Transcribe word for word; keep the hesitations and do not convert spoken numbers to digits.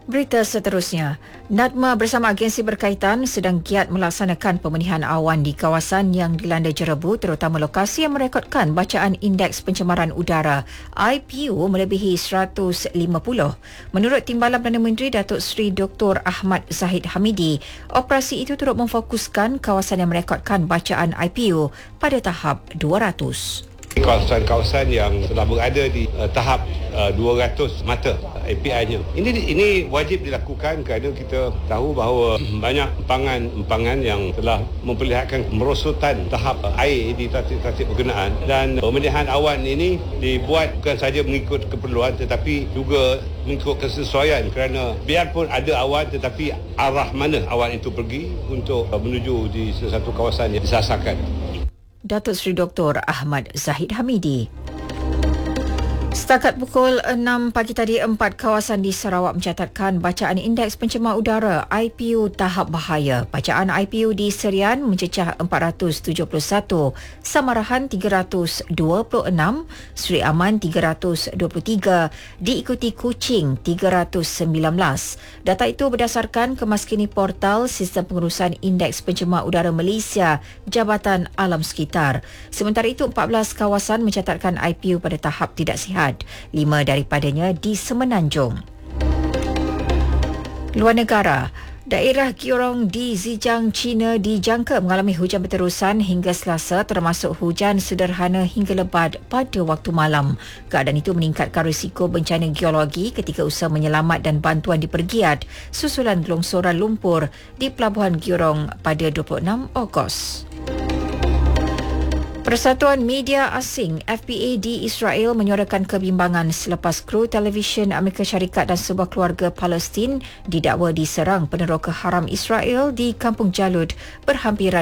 Berita seterusnya, NADMA bersama agensi berkaitan sedang giat melaksanakan pemenihan awan di kawasan yang dilanda jerebu, terutama lokasi yang merekodkan bacaan indeks pencemaran udara I P U melebihi seratus lima puluh. Menurut Timbalan Perdana Menteri Datuk Seri Doktor Ahmad Zahid Hamidi, operasi itu turut memfokuskan kawasan yang merekodkan bacaan I P U pada tahap dua ratus. Kawasan-kawasan yang telah berada di uh, tahap uh, dua ratus mata A P I-nya. Ini ini wajib dilakukan kerana kita tahu bahawa banyak empangan-empangan yang telah memperlihatkan merosotan tahap uh, air di tasik-tasik berkenaan, dan pemenihan awan ini dibuat bukan saja mengikut keperluan tetapi juga mengikut kesesuaian, kerana biarpun ada awan tetapi arah mana awan itu pergi untuk uh, menuju di sesuatu kawasan yang disasarkan. Datuk Seri Doktor Ahmad Zahid Hamidi. Setakat pukul enam pagi tadi, empat kawasan di Sarawak mencatatkan bacaan indeks pencemar udara I P U tahap bahaya. Bacaan I P U di Serian mencecah empat ratus tujuh puluh satu, Samarahan tiga ratus dua puluh enam, Seri Aman tiga ratus dua puluh tiga, diikuti Kuching tiga ratus sembilan belas. Data itu berdasarkan kemaskini portal Sistem Pengurusan Indeks Pencemar Udara Malaysia, Jabatan Alam Sekitar. Sementara itu, empat belas kawasan mencatatkan I P U pada tahap tidak sihat. Lima daripadanya di Semenanjung. Luar negara, daerah Giorong di Zhejiang, China dijangka mengalami hujan berterusan hingga Selasa, termasuk hujan sederhana hingga lebat pada waktu malam. Keadaan itu meningkatkan risiko bencana geologi ketika usaha menyelamat dan bantuan dipergiat susulan gelongsoran lumpur di Pelabuhan Giorong pada dua puluh enam Ogos. Persatuan Media Asing F B A di Israel menyuarakan kebimbangan selepas kru televisyen Amerika Syarikat dan sebuah keluarga Palestin didakwa diserang peneroka haram Israel di Kampung Jalud berhampiran